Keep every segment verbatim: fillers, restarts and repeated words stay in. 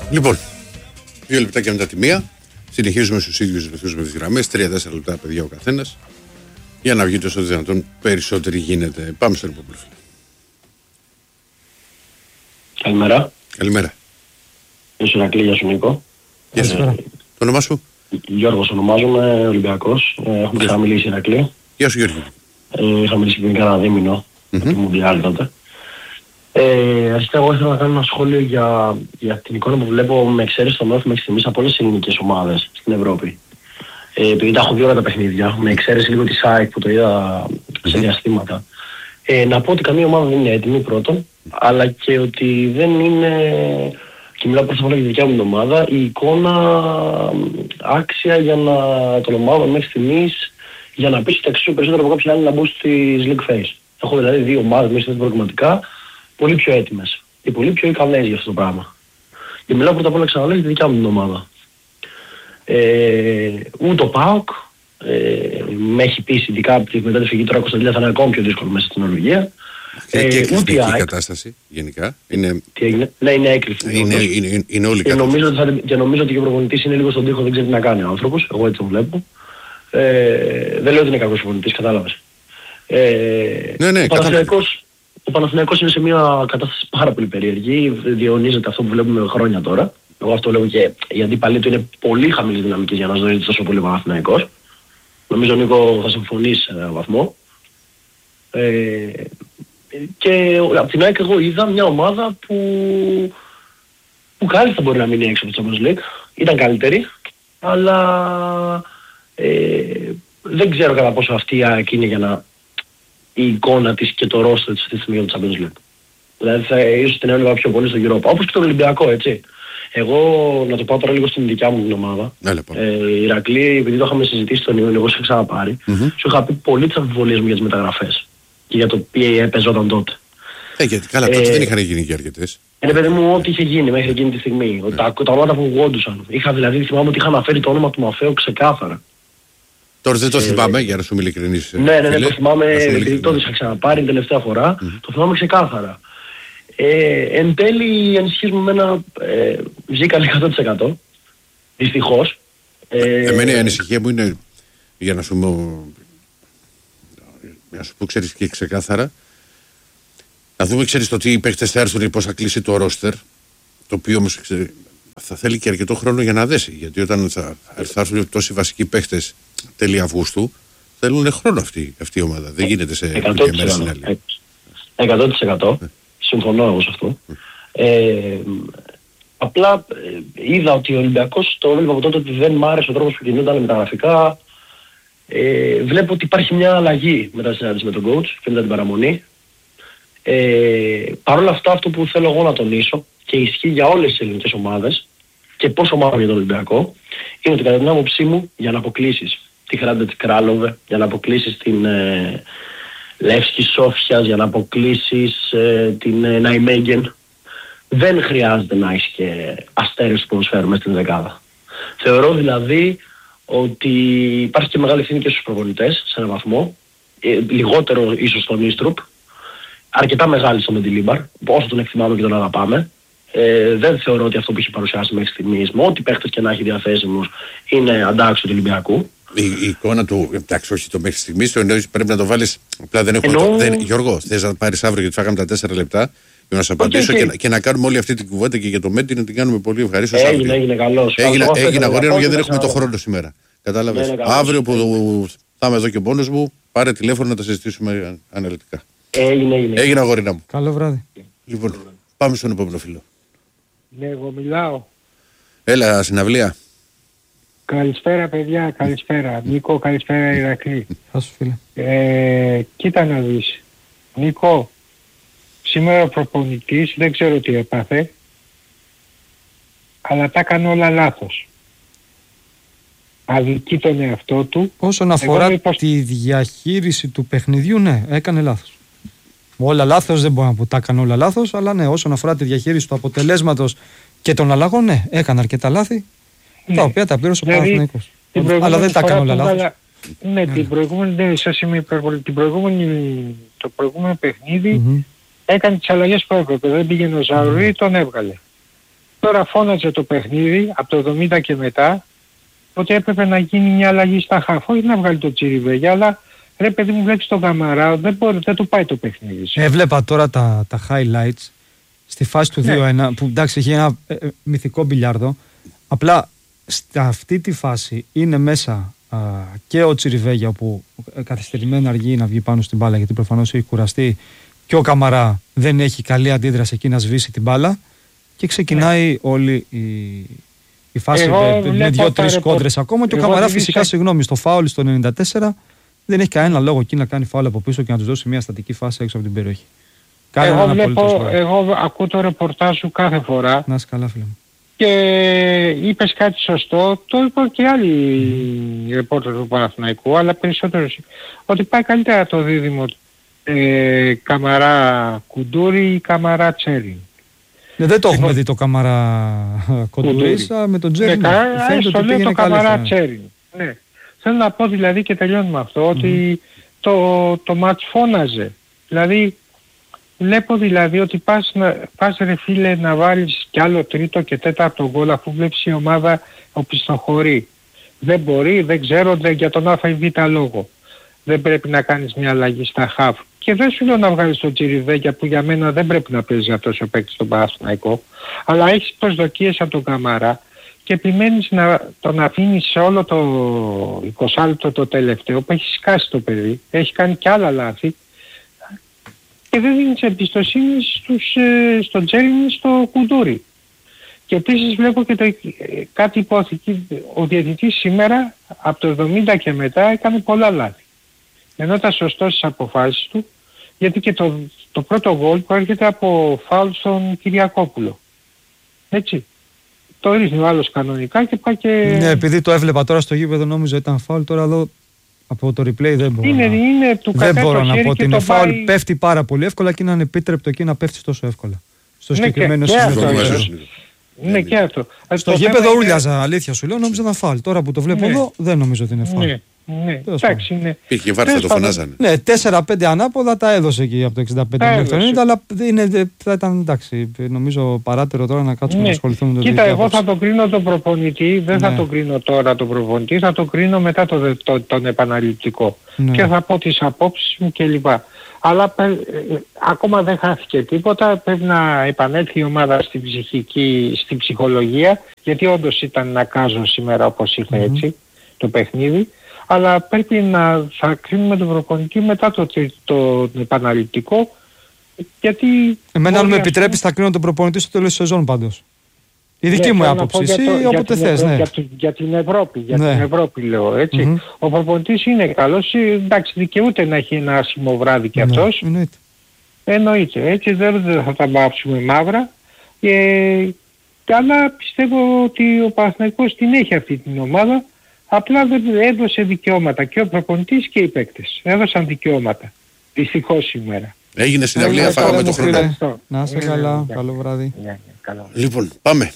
Λοιπόν, δύο λεπτάκια μετά τη μία. Συνεχίζουμε στους ίδιους ρυθμούς με τις γραμμές. Τρία τέσσερα λεπτά, παιδιά, ο καθένας. Για να βγει τόσο δυνατόν περισσότεροι γίνεται. Πάμε στον επόμενο φίλο. Καλημέρα. Καλημέρα. Γεια σου Ηρακλή, γεια σου Νίκο. Γεια σου. Το όνομά σου? Γιώργος ονομάζομαι, Ολυμπιακός. Ε, έχουμε ξαναμιλήσει Ηρακλή. Γεια σου Γιώργο. Ε, είχα μιλήσει πριν κάνα δίμηνο, mm-hmm. από το Μουντιάλ τότε. Ε, αρχικά εγώ ήθελα να κάνω ένα σχόλιο για, για την εικόνα που βλέπω με εξαίρεση το μέλλον μέχρι στιγμής από όλες τις ελληνικές ομάδες στην Ευρώπη. Ε, επειδή τα έχω δει όλα τα παιχνίδια, με εξαίρεση λίγο τη ΣΑΕΚ που το είδα mm-hmm. σε διαστήματα. Ε, να πω ότι καμία ομάδα δεν είναι έτοιμη πρώτον, αλλά και ότι δεν είναι, και μιλάω προς για τη δικιά μου την ομάδα, η εικόνα άξια για να τον ομάδα μέχρι στιγμής για να πείσει ταξίσου περισσότερο από κάποια άλλη να μπουν στις League Phase. Έχω δηλαδή δύο ομάδες μέσα στα προκριματικά πολύ πιο έτοιμες και πολύ πιο ικανές για αυτό το πράγμα. Και μιλάω πρώτα απ' όλα ξαναλέω για τη δικιά μου την ομάδα. Ε, ούτε ο ΠΑΟΚ ε, με έχει πείσει, ειδικά μετά τη φυγή του Κωνσταντέλια θα είναι ακόμη πιο δύσκολο μέσα στην Ορβηγία. Και, ε, και εκρηκτική κατάσταση γενικά. Είναι... Τι έγινε? Ναι, είναι έκρηξη. Είναι, είναι, είναι, είναι όλη η κατάσταση. Νομίζω ότι θα, και νομίζω ότι και ο προπονητής είναι λίγο στον τοίχο, δεν ξέρει τι να κάνει ο άνθρωπος. Εγώ έτσι τον βλέπω. Ε, δεν λέω ότι είναι κακός προπονητής, κατάλαβες. Ε, ναι, ναι, ο Παναθηναϊκός, ο Παναθηναϊκός είναι σε μια κατάσταση πάρα πολύ περίεργη. Διαιωνίζεται αυτό που βλέπουμε χρόνια τώρα. Εγώ αυτό λέω και οι αντίπαλοι του είναι πολύ χαμηλής δυναμικής για να ζωήσει τόσο πολύ ο Παναθηναϊκός. Νομίζω ο Νίκο θα συμφωνήσει σε έναν βαθμό. Ε, και από την ΑΕΚ εγώ είδα μια ομάδα που, που κάλλιστα μπορεί να μείνει έξω από το Champions League. Ήταν καλύτερη, αλλά ε, δεν ξέρω κατά πόσο αυτή η ΑΕΚ είναι για να η εικόνα της και το ρόστερ της αυτή τη στιγμή για το Champions League. Δηλαδή θα, ίσως την έβλεπα πιο πολύ στο Europa, όπως και τον Ολυμπιακό, έτσι. Εγώ να το πάω τώρα λίγο στην δικιά μου την ομάδα. Ε, Ηρακλή, επειδή το είχαμε συζητήσει τον Ιούνιο, εγώ σε είχα ξαναπάρει, mm-hmm. σου είχα πει πολύ τις αμφιβολίες μου για τις μεταγραφές και για το ποιο έπαιζόταν τότε. Ε, γιατί καλά, τότε ε, δεν είχαν γίνει και αρκετές. Είναι παιδί μου ό,τι είχε γίνει μέχρι εκείνη τη στιγμή. Yeah. Τα, τα ονόματα που γόντουσαν. Είχα δηλαδή, θυμάμαι ότι είχα αναφέρει το όνομα του Μαφέου ξεκάθαρα. Τώρα δεν το θυμάμαι, ε, για να σου είμαι ειλικρινής. Ναι, ναι, ναι, το θυμάμαι, επειδή τότε είχα ξαναπάρει την τελευταία φορά, mm-hmm. το θυμάμαι ξεκάθαρα. Ε, εν τέλει οι ανησυχίες μου μένα ε, βγήκαν εκατό τοις εκατό. Δυστυχώς. Ε, Εμένα η ανησυχία μου είναι, για να σου, για να σου πω, ξέρεις και ξεκάθαρα, να δούμε, ξέρεις, το τι οι παίκτες θα έρθουν ή πώς θα κλείσει το ρόστερ, το οποίο όμως ξέρεις, θα θέλει και αρκετό χρόνο για να δέσει. Γιατί όταν θα, θα έρθουν τόσοι βασικοί παίκτες τέλη Αυγούστου, θέλουν χρόνο αυτή, αυτή η ομάδα. Δεν γίνεται σε μια μέρα στην άλλη. εκατό τοις εκατό. Συμφωνώ εγώ σε αυτό. Mm. Ε, απλά ε, είδα ότι ο Ολυμπιακός, το έβλεπα από τότε ότι δεν μ' άρεσε ο τρόπος που κινούνταν με τα γραφικά. Ε, βλέπω ότι υπάρχει μια αλλαγή μετά τη συνάντηση με τον coach και μετά την παραμονή. Ε, Παρ' όλα αυτά, αυτό που θέλω εγώ να τονίσω και ισχύει για όλες τις ελληνικές ομάδες και πόσο μάλλον για τον Ολυμπιακό, είναι ότι κατά την άποψή μου για να αποκλείσεις τη Hrádec Králové, για να αποκλείσεις την ε, Λεύσκη Σόφιας, για να αποκλείσεις ε, την ε, Ναϊμέγγεν, δεν χρειάζεται να έχεις και αστέρες του ποδοσφαίρου μέσα στην δεκάδα. Θεωρώ δηλαδή ότι υπάρχει και μεγάλη ευθύνη και στους προπονητές σε έναν βαθμό, ε, λιγότερο ίσως στον Ίστρουπ, αρκετά μεγάλη στον Μεντιλίμπαρ, όσο τον εκτιμάμε και τον αγαπάμε. Ε, δεν θεωρώ ότι αυτό που έχει παρουσιάσει μέχρι στιγμής, με ό,τι παίχτες και να έχει διαθέσιμους, είναι αντάξιο του Ολυμπιακού. Η, η εικόνα του, εντάξει, όχι το μέχρι στιγμής, το εννοείς πρέπει να το βάλεις. Απλά δεν έχω. Ενώ... Το, δεν, Γιώργο, θες να πάρεις αύριο γιατί φάγαμε τα τέσσερα λεπτά για να σε απαντήσω okay, okay. Και, και να κάνουμε όλη αυτή την κουβέντα και για το Μέντι να την κάνουμε πολύ ευχαρίστως. Έγινε, αύριο. έγινε καλώς. Έγινε, έγινε αγορία γιατί δεν έχουμε το χρόνο σήμερα. Κατάλαβες. Αύριο που θα είμαι εδώ και μόνος μου, πάρε τηλέφωνο να τα συζητήσουμε αναλυτικά. Έγινε, έγινε. Έγινε αγορίνα μου. Καλό βράδυ. Λοιπόν, πάμε στον επόμενο φίλο. Ναι, εγώ μιλάω. Έλα, συναυλία. Καλησπέρα παιδιά, καλησπέρα. Νίκο, καλησπέρα Ηρακλή. Γεια σου φίλε. Ε, κοίτα να δεις. Νίκο, σήμερα ο προπονητής δεν ξέρω τι έπαθε, αλλά τα έκανε όλα λάθος. Αδικεί τον εαυτό του. Όσον αφορά υποσ... τη διαχείριση του παιχνιδιού, ναι, έκανε λάθος. Όλα λάθος, δεν μπορώ να πω τα έκανε όλα λάθος, αλλά ναι, όσον αφορά τη διαχείριση του αποτελέσματος και των αλλαγών, ναι, έκανε αρκετά λάθη, ναι, τα οποία τα πλήρωσε ο Παναθηναϊκός. Αλλά δεν τα έκανε όλα λάθος. Βάλα... Ναι, ναι, την προηγούμενη, ναι, σας είμαι υπερβολή. Την προηγούμενη, το προηγούμενο παιχνίδι mm-hmm. έκανε τις αλλαγές που έπρεπε. Δεν πήγαινε ο Ζαουρί, τον έβγαλε. Τώρα φώναζε το παιχνίδι από το εβδομήντα και μετά ότι έπρεπε να γίνει μια αλλαγή στα χαφ. Όχι να βγάλει το Τσιριβέγια, αλλά ρε παιδί μου, βλέπεις τον Καμαρά, δεν, μπορεί, δεν του πάει το παιχνίδι. Έβλεπα τώρα τα, τα highlights στη φάση του ναι. δύο ένα, που εντάξει έχει ένα ε, ε, μυθικό μπιλιάρδο. Απλά σε αυτή τη φάση είναι μέσα α, και ο Τσιριβέγια που καθυστερημένα αργεί να βγει πάνω στην μπάλα γιατί προφανώς έχει κουραστεί, και ο Καμαρά δεν έχει καλή αντίδραση εκεί να σβήσει την μπάλα και ξεκινάει ναι. όλη η, η φάση εγώ με, με δύο-τρεις ρεπο... κόντρες ακόμα, και ο Καμαρά φυσικά σε... συγγνώμη στο φάουλ στο ενενήντα τέσσερα δεν έχει κανένα λόγο εκεί να κάνει φάουλ από πίσω και να τους δώσει μια στατική φάση έξω από την περιοχή. Εγώ, βλέπω, εγώ ακούω το ρεπορτάζ σου κάθε φορά. Να είσαι καλά, φίλε μου. Και είπες κάτι σωστό, το είπα και άλλοι mm. ρεπόρτερ του Παναθηναϊκού, αλλά περισσότερο ότι πάει καλύτερα το δίδυμο ε, Καμαρά Κουντούρη ή Καμαρά Τσέριν. Ναι, δεν το έχουμε δει το Καμαρά Κουντούρη, με τον Τσέριν. Ναι, φαίνεται ότι πήγαινε το Καμαρά Τσέριν. Ναι. Θέλω να πω δηλαδή, και τελειώνουμε αυτό, mm. ότι το, το μάτς φώναζε. Δηλαδή βλέπω δηλαδή ότι πας, πας ρε φίλε να βάλεις κι άλλο τρίτο και τέταρτο γκολ αφού βλέπεις η ομάδα οπισθοχωρεί. Δεν μπορεί, δεν ξέρω, δεν, για τον α ή β λόγο. Δεν πρέπει να κάνεις μια αλλαγή στα χαφ. Και δεν σου λέω να βγάλεις τον Τσιριβέγια που για μένα δεν πρέπει να παίζει αυτός ο παίκτης στον Παναθηναϊκό. Αλλά έχεις προσδοκίες από τον Καμαρά και επιμένεις να τον αφήνεις σε όλο το είκοσι λεπτό το τελευταίο που έχει σκάσει το παιδί. Έχει κάνει κι άλλα λάθη. Και δεν δίνεις εμπιστοσύνη στους, ε, στον Τσέριν, στο Κουντούρι. Και επίσης βλέπω και το, ε, κάτι υπόθηκε, ο διαιτητής σήμερα από το εβδομήντα και μετά έκανε πολλά λάθη. Ενώ ήταν σωστός στις αποφάσεις του, γιατί και το, το πρώτο γκολ που έρχεται από φάουλ στον Κυριακόπουλο. Έτσι. Το ρίχνει ο άλλος κανονικά και πάει και... Ναι, επειδή το έβλεπα τώρα στο γήπεδο νόμιζα ήταν φάουλ, τώρα εδώ... Από το replay δεν μπορώ, είναι, να... είναι του δεν μπορώ να πω ότι είναι φάουλ. πάει... Πέφτει πάρα πολύ εύκολα και είναι ανεπίτρεπτο εκεί να πέφτει τόσο εύκολα. Στο ναι, συγκεκριμένο σημείο. Ναι, και αυτό. Στο γήπεδο ούλιαζα, αλήθεια σου λέω, νόμιζα να φάουλ. Τώρα που το βλέπω ναι. εδώ δεν νομίζω ότι είναι φάουλ. Ναι, ναι. Εντάξει, είναι. Πήγε βάρη, θα το φωνάζανε. Ναι, τέσσερα πέντε ανάποδα τα έδωσε εκεί από το εξήντα πέντε μέχρι το ενενήντα, αλλά είναι, θα ήταν εντάξει. Νομίζω παράτερο τώρα να κάτσουμε ναι. να ασχοληθούμε με το Κοίτα, εγώ θα το κρίνω τον προπονητή, δεν ναι. θα το κρίνω τώρα τον προπονητή, θα το κρίνω μετά το, το, τον επαναληπτικό. Ναι. Και θα πω τις απόψεις μου κλπ. Αλλά ε, ε, ακόμα δεν χάθηκε τίποτα, πρέπει να επανέλθει η ομάδα στην ψυχική, στην ψυχολογία, γιατί όντως ήταν να κάζω σήμερα όπως ήρθε mm-hmm. έτσι το παιχνίδι. Αλλά πρέπει να θα κρίνουμε τον προπονητή μετά το, το, το, το επαναληπτικό, γιατί... Εμένα αν με επιτρέπεις θα κρίνω τον προπονητή στο τέλος της σεζόν πάντως. Η δική ναι, μου άποψη, εσύ όποτε θες, ναι. Για, για την Ευρώπη, για ναι. την Ευρώπη λέω, έτσι. Mm-hmm. Ο προπονητής είναι καλός, εντάξει, δικαιούται να έχει ένα άσχημο βράδυ κι αυτός. Ναι, εννοείται. Εννοείται, έτσι δεν θα τα βάψουμε μαύρα. Ε, αλλά πιστεύω ότι ο Παναθηναϊκός την έχει αυτή την ομάδα, απλά δεν έδωσε δικαιώματα και ο προπονητής και οι παίκτες. Έδωσαν δικαιώματα, δυστυχώς σήμερα. Έγινε συναυλία, φάγαμε το χρόνο. Να είσαι καλά, καλό βράδυ. Λοιπόν, πάμε.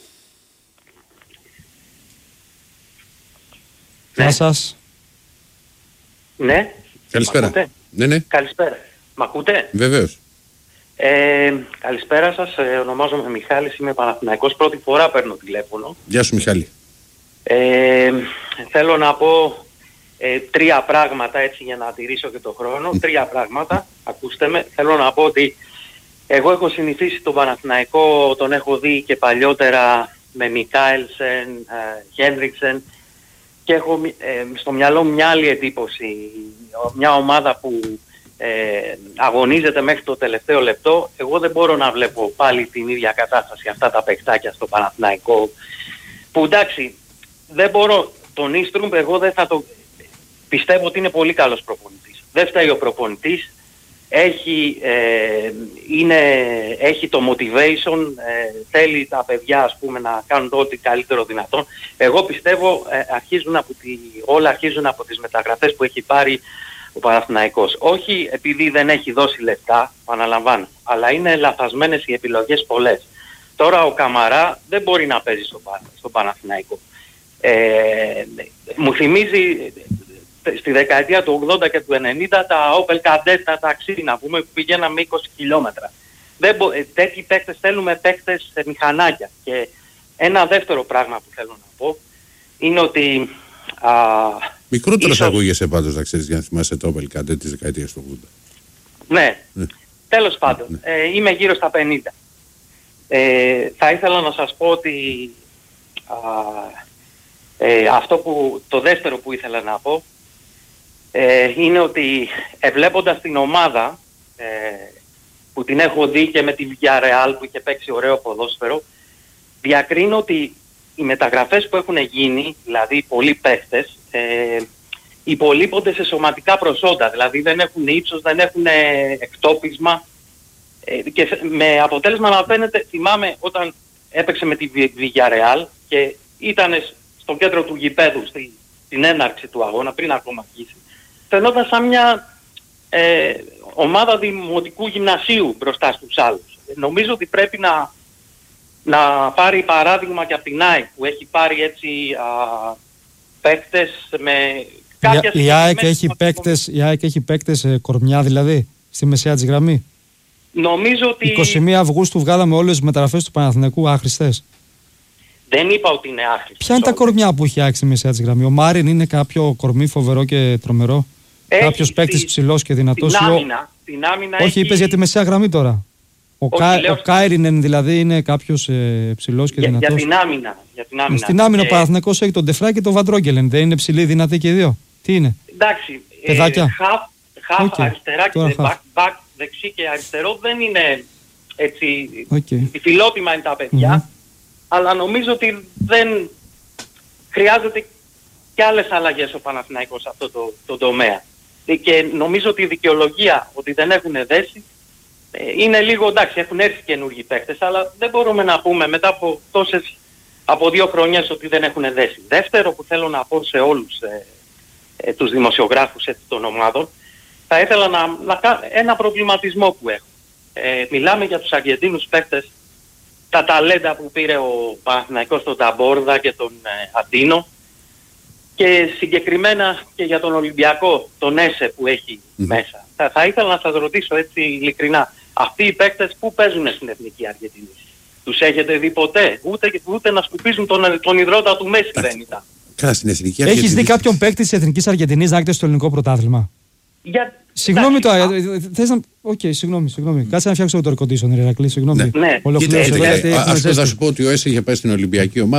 Γεια σας. Ναι. Καλησπέρα. Ναι, ναι. Καλησπέρα. Μ' ακούτε? Βεβαίως. Ε, καλησπέρα σας. Ε, ονομάζομαι Μιχάλης. Είμαι Παναθηναϊκός. Πρώτη φορά παίρνω τηλέφωνο. Γεια σου Μιχάλη. Ε, θέλω να πω ε, τρία πράγματα έτσι για να τηρήσω και το χρόνο. τρία πράγματα. Ακούστε με. Θέλω να πω ότι εγώ έχω συνηθίσει τον Παναθηναϊκό, τον έχω δει και παλιότερα με Μικάελσεν, Χένριξεν και έχω ε, στο μυαλό μου μια άλλη εντύπωση. Μια ομάδα που ε, αγωνίζεται μέχρι το τελευταίο λεπτό. Εγώ δεν μπορώ να βλέπω πάλι την ίδια κατάσταση αυτά τα παιχτάκια στο Παναθηναϊκό. Που εντάξει, δεν μπορώ, τον Ίστρουμπ εγώ δεν θα το... Πιστεύω ότι είναι πολύ καλός προπονητής. Δεν φταίει ο προπονητής. Έχει, ε, είναι, έχει το motivation, ε, θέλει τα παιδιά ας πούμε να κάνουν ό,τι καλύτερο δυνατόν. Εγώ πιστεύω ε, αρχίζουν από τη, όλα αρχίζουν από τις μεταγραφές που έχει πάρει ο Παναθηναϊκός. Όχι επειδή δεν έχει δώσει λεφτά, επαναλαμβάνω, αλλά είναι λαθασμένες οι επιλογές πολλές. Τώρα ο Καμαρά δεν μπορεί να παίζει στο, στο Παναθηναϊκό. Ε, μου θυμίζει... Στη δεκαετία του ογδόντα και του ενενήντα τα Opel Kadett, τα ταξί να πούμε που πηγαίναμε είκοσι χιλιόμετρα. Δεν μπο, ε, τέτοιοι παίκτες θέλουμε παίκτες σε μηχανάκια. Και ένα δεύτερο πράγμα που θέλω να πω είναι ότι... Α, Μικρότερος ίσως... ακούγεσαι πάντως, να ξέρεις, για να θυμάσαι το Belgrade της δεκαετίας του ογδόντα. Ναι, ναι. τέλος πάντων, ναι. Ε, είμαι γύρω στα πενήντα. Ε, θα ήθελα να σας πω ότι α, ε, αυτό που, το δεύτερο που ήθελα να πω ε, είναι ότι ε, βλέποντας την ομάδα ε, που την έχω δει και με τη Villarreal που είχε παίξει ωραίο ποδόσφαιρο, διακρίνω ότι οι μεταγραφές που έχουν γίνει, δηλαδή πολλοί παίχτες, ε, υπολείπονται σε σωματικά προσόντα, δηλαδή δεν έχουν ύψος, δεν έχουν εκτόπισμα ε, και με αποτέλεσμα να φαίνεται, θυμάμαι όταν έπαιξε με τη Villarreal και ήταν στο κέντρο του γηπέδου στη, στην έναρξη του αγώνα, πριν ακόμα αρχίσει, φαινόταν σαν μια ε, ομάδα δημοτικού γυμνασίου μπροστά στους άλλους. Ε, νομίζω ότι πρέπει να, να πάρει παράδειγμα και από την ΑΕΚ που έχει πάρει έτσι α, παίκτες με... Η, η ΑΕΚ έχει παίκτες, η ΑΕΚ έχει παίκτες ε, κορμιά δηλαδή, στη μεσαία της γραμμή. Νομίζω ότι... εικοστή πρώτη Αυγούστου βγάλαμε όλες τις μεταγραφές του Παναθηναϊκού άχρηστες. Δεν είπα ότι είναι άχρηστες. Ποια είναι τα κορμιά που έχει ΑΕΚ στη μεσαία της γραμμή? Ο Μάριν είναι κάποιο κορμί φοβερό και τρομερό? Κάποιος παίκτης ψηλός και δυνατός? Την άμυνα, την άμυνα όχι, έχει... είπες για τη μεσαία γραμμή τώρα. Ο, όχι, Κα... λέω... ο Κάιρινεν δηλαδή είναι κάποιος ε, ψηλός και για, δυνατός. Για την άμυνα. Για την άμυνα. Στην άμυνα και... ο Παναθηναϊκός έχει τον Ντεφρά και τον Βαντρόγκελεν. Δεν είναι ψηλοί, δυνατοί και οι δύο? Τι είναι? Εντάξει. Παιδάκια. Ε, χαφ, χαφ okay. αριστερά και back, back, δεξί και αριστερό δεν είναι έτσι... Okay. Φιλότιμα είναι τα παιδιά. Mm-hmm. Αλλά νομίζω ότι δεν χρειάζεται και άλλες αλλαγές ο Παναθηναϊκός σε αυτό το, το τομέα. Και νομίζω ότι η δικαιολογία ότι δεν έχουν δέσει είναι λίγο, εντάξει, έχουν έρθει καινούργιοι παίκτες, αλλά δεν μπορούμε να πούμε μετά από τόσες, από δύο χρονιές ότι δεν έχουν δέσει. Δεύτερο που θέλω να πω σε όλους ε, ε, τους δημοσιογράφους ε, των ομάδων, θα ήθελα να, να κάνω ένα προβληματισμό που έχω. Ε, μιλάμε για τους Αργεντίνους παίκτες, τα ταλέντα που πήρε ο Παναθηναϊκός, τον Ταμπόρδα και τον ε, Αντίνο, και συγκεκριμένα και για τον Ολυμπιακό, τον Έσε που έχει mm. μέσα. Θα, θα ήθελα να σας ρωτήσω έτσι ειλικρινά, αυτοί οι παίκτες που παίζουν στην Εθνική Αργεντινή? Τους έχετε δει ποτέ? Ούτε, ούτε να σκουπίζουν τον, τον υδρότα του Μέση δεν ήταν. Καλά, στην Εθνική Αργεντινή. Έχεις δει κάποιον παίκτη της Εθνικής Αργεντινής να έρχεται στο ελληνικό πρωτάθλημα? Για... Συγγνώμη τώρα, θες να... Οκ, okay, συγγνώμη, συγγνώμη. Κάτσε να φτιάξω το air conditioner, Ηρακλή, συγγνώμη. Ναι. Ολοκλήρωσε. Ας πούμε θα σου πω ότι ο Έσε είχε πάει στην Ολυμπιακή ομάδα.